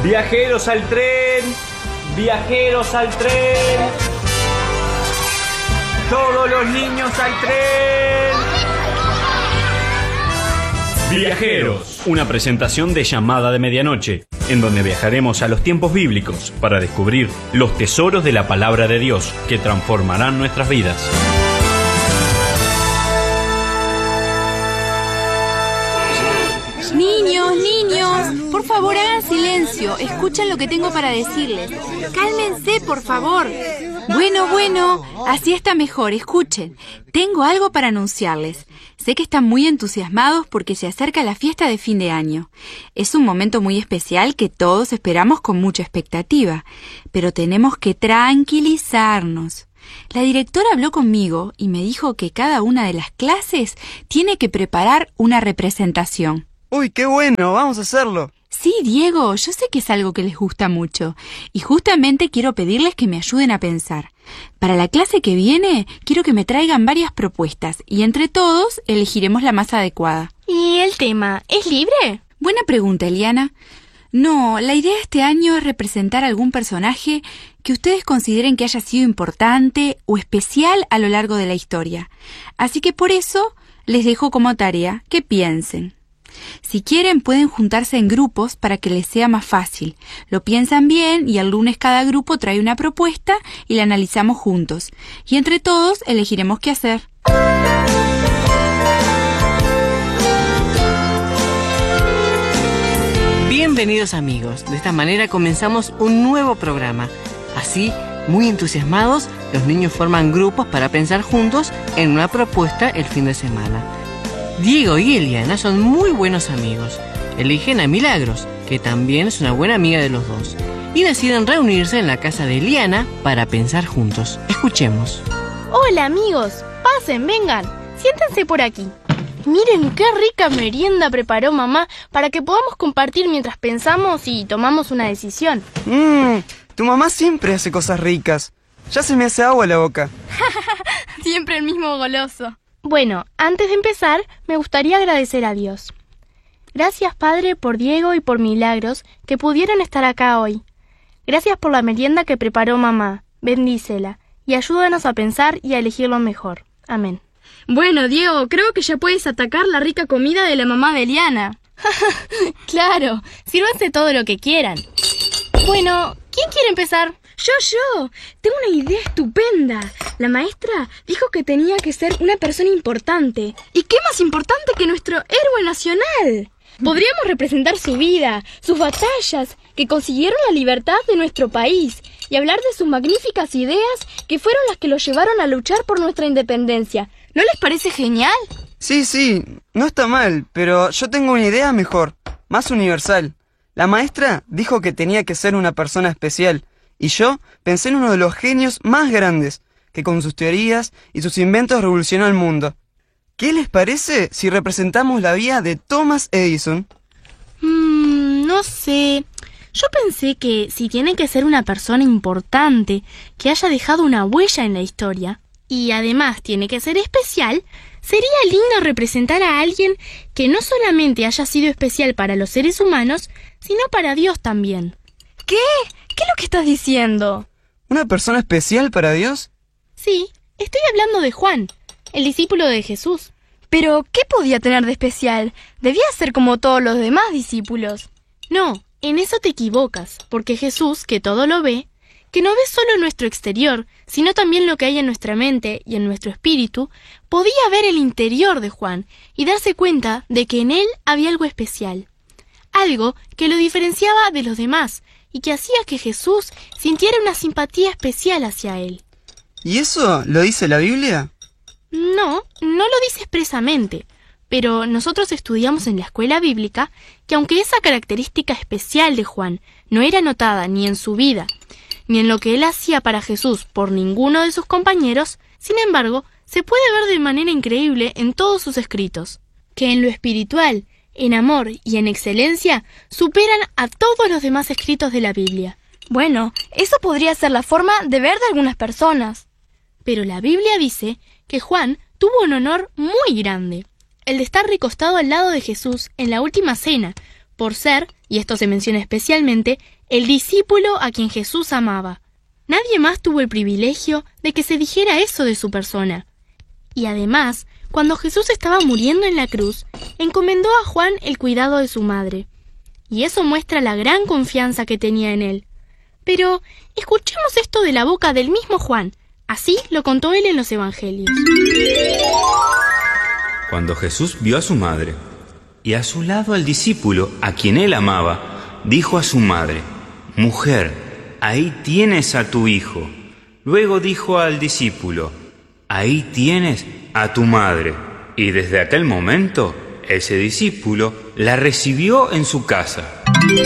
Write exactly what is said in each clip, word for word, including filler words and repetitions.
Viajeros al tren, viajeros al tren. Todos los niños al tren. Viajeros, una presentación de Llamada de Medianoche, en donde viajaremos a los tiempos bíblicos para descubrir los tesoros de la palabra de Dios que transformarán nuestras vidas. Niños, niños, por favor hagan silencio, escuchen lo que tengo para decirles. Cálmense, por favor. Bueno, bueno, así está mejor, escuchen. Tengo algo para anunciarles. Sé que están muy entusiasmados porque se acerca la fiesta de fin de año. Es un momento muy especial que todos esperamos con mucha expectativa, pero tenemos que tranquilizarnos. La directora habló conmigo y me dijo que cada una de las clases tiene que preparar una representación. ¡Uy, qué bueno! ¡Vamos a hacerlo! Sí, Diego, yo sé que es algo que les gusta mucho y justamente quiero pedirles que me ayuden a pensar. Para la clase que viene, quiero que me traigan varias propuestas y entre todos elegiremos la más adecuada. ¿Y el tema es libre? Buena pregunta, Eliana. No, la idea este año es representar algún personaje que ustedes consideren que haya sido importante o especial a lo largo de la historia. Así que por eso les dejo como tarea que piensen. Si quieren, pueden juntarse en grupos para que les sea más fácil. Lo piensan bien y el lunes cada grupo trae una propuesta y la analizamos juntos. Y entre todos elegiremos qué hacer. Bienvenidos amigos, de esta manera comenzamos un nuevo programa. Así, muy entusiasmados, los niños forman grupos para pensar juntos en una propuesta el fin de semana. Diego y Eliana son muy buenos amigos. Eligen a Milagros, que también es una buena amiga de los dos, y deciden reunirse en la casa de Eliana para pensar juntos. Escuchemos. Hola amigos, pasen, vengan, siéntense por aquí. Miren qué rica merienda preparó mamá para que podamos compartir mientras pensamos y tomamos una decisión. Mmm, tu mamá siempre hace cosas ricas. Ya se me hace agua la boca. Siempre el mismo goloso. Bueno, antes de empezar, me gustaría agradecer a Dios. Gracias, Padre, por Diego y por Milagros, que pudieron estar acá hoy. Gracias por la merienda que preparó mamá. Bendícela y ayúdanos a pensar y a elegir lo mejor. Amén. Bueno, Diego, creo que ya puedes atacar la rica comida de la mamá de Eliana. Claro, sírvanse todo lo que quieran. Bueno, ¿quién quiere empezar? Yo, yo. Tengo una idea estupenda. La maestra dijo que tenía que ser una persona importante. ¿Y qué más importante que nuestro héroe nacional? Podríamos representar su vida, sus batallas, que consiguieron la libertad de nuestro país, y hablar de sus magníficas ideas que fueron las que lo llevaron a luchar por nuestra independencia. ¿No les parece genial? Sí, sí, no está mal, pero yo tengo una idea mejor, más universal. La maestra dijo que tenía que ser una persona especial, y yo pensé en uno de los genios más grandes, que con sus teorías y sus inventos revolucionó el mundo. ¿Qué les parece si representamos la vida de Thomas Edison? Mm, no sé. Yo pensé que si tiene que ser una persona importante, que haya dejado una huella en la historia, y además tiene que ser especial, sería lindo representar a alguien que no solamente haya sido especial para los seres humanos, sino para Dios también. ¿Qué? ¿Qué es lo que estás diciendo? ¿Una persona especial para Dios? Sí, estoy hablando de Juan, el discípulo de Jesús. ¿Pero qué podía tener de especial? Debía ser como todos los demás discípulos. No, en eso te equivocas, porque Jesús, que todo lo ve, que no ve solo nuestro exterior, sino también lo que hay en nuestra mente y en nuestro espíritu, podía ver el interior de Juan y darse cuenta de que en él había algo especial. Algo que lo diferenciaba de los demás y que hacía que Jesús sintiera una simpatía especial hacia él. ¿Y eso lo dice la Biblia? No, no lo dice expresamente, pero nosotros estudiamos en la escuela bíblica que aunque esa característica especial de Juan no era notada ni en su vida, ni en lo que él hacía para Jesús por ninguno de sus compañeros, sin embargo, se puede ver de manera increíble en todos sus escritos, que en lo espiritual, en amor y en excelencia superan a todos los demás escritos de la Biblia. Bueno, eso podría ser la forma de ver de algunas personas. Pero la Biblia dice que Juan tuvo un honor muy grande, el de estar recostado al lado de Jesús en la última cena, por ser, y esto se menciona especialmente, el discípulo a quien Jesús amaba. Nadie más tuvo el privilegio de que se dijera eso de su persona. Y además, cuando Jesús estaba muriendo en la cruz, encomendó a Juan el cuidado de su madre. Y eso muestra la gran confianza que tenía en él. Pero escuchemos esto de la boca del mismo Juan. Así lo contó él en los Evangelios. Cuando Jesús vio a su madre y a su lado al discípulo a quien él amaba, dijo a su madre: «Mujer, ahí tienes a tu hijo». Luego dijo al discípulo: «Ahí tienes a tu madre». Y desde aquel momento, ese discípulo la recibió en su casa.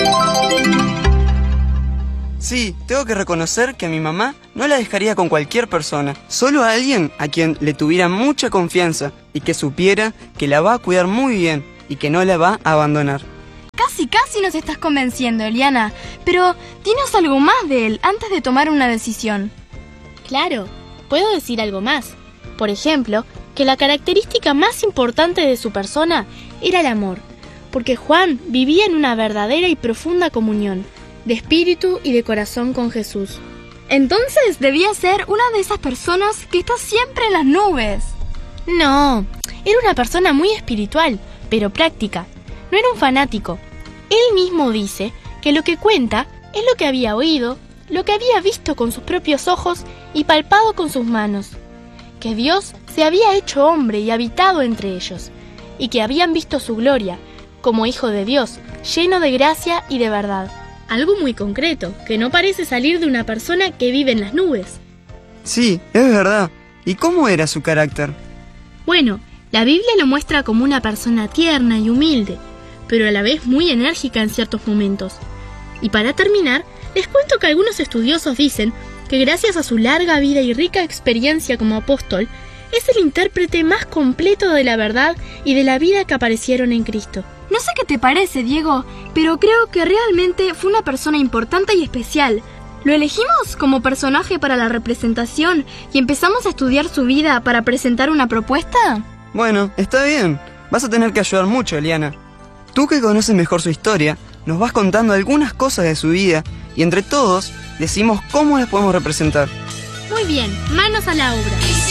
Sí, tengo que reconocer que a mi mamá no la dejaría con cualquier persona, solo a alguien a quien le tuviera mucha confianza y que supiera que la va a cuidar muy bien y que no la va a abandonar. Casi, casi nos estás convenciendo, Eliana, pero dinos algo más de él antes de tomar una decisión. Claro, puedo decir algo más. Por ejemplo, que la característica más importante de su persona era el amor, porque Juan vivía en una verdadera y profunda comunión de espíritu y de corazón con Jesús. Entonces debía ser una de esas personas que está siempre en las nubes. No, era una persona muy espiritual, pero práctica. No era un fanático. Él mismo dice que lo que cuenta es lo que había oído, lo que había visto con sus propios ojos y palpado con sus manos. Que Dios se había hecho hombre y habitado entre ellos, y que habían visto su gloria, como Hijo de Dios, lleno de gracia y de verdad. Algo muy concreto, que no parece salir de una persona que vive en las nubes. Sí, es verdad. ¿Y cómo era su carácter? Bueno, la Biblia lo muestra como una persona tierna y humilde, pero a la vez muy enérgica en ciertos momentos. Y para terminar, les cuento que algunos estudiosos dicen que gracias a su larga vida y rica experiencia como apóstol, es el intérprete más completo de la verdad y de la vida que aparecieron en Cristo. No sé qué te parece, Diego, pero creo que realmente fue una persona importante y especial. ¿Lo elegimos como personaje para la representación y empezamos a estudiar su vida para presentar una propuesta? Bueno, está bien. Vas a tener que ayudar mucho, Eliana. Tú que conoces mejor su historia, nos vas contando algunas cosas de su vida y entre todos decimos cómo las podemos representar. Muy bien, manos a la obra.